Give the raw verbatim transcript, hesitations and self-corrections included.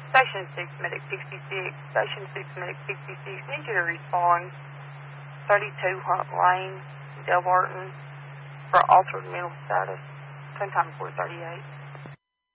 Station six, Medic sixty-six. Station six, Medic sixty-six. Need you to respond. thirty-two Hunt Lane, Delbarton, for altered mental status. Ten times four thirty-eight.